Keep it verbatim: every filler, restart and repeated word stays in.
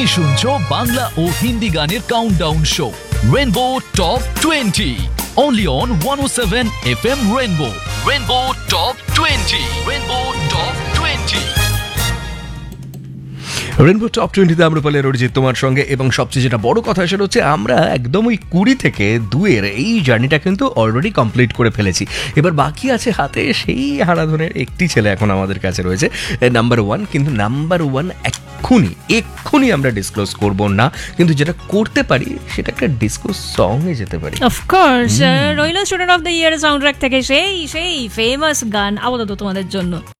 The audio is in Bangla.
শুনছো বাংলা ও হিন্দি গানের countdown show rainbow top twenty only on one oh seven F M Rainbow. Rainbow Top twenty. Rainbow Top twenty. Rainbow top টোয়েন্টিতে আমরা পালে অরিজিৎ তোমার সঙ্গে, এবং সবচেয়ে যেটা বড় কথা সেটা হচ্ছে আমরা একদম ওই কুড়ি থেকে দুয়ের এই জার্নিটা কিন্তু অলরেডি কমপ্লিট করে ফেলেছি। এবার বাকি আছে হাতে সেই হারাধনের একটি ছেলে এখন আমাদের কাছে রয়েছে, নাম্বার ওয়ান। কিন্তু নাম্বার ওয়ান এক্ষুনি এক্ষুনি আমরা ডিসক্লোজ করব না, কিন্তু যেটা করতে পারি সেটা একটা ডিসকো সঙ্গে যেতে পারি। অফকোর্স রইল student of the year sound track থেকে সেই সেই ফেমাস গান আপাতত তোমাদের জন্য।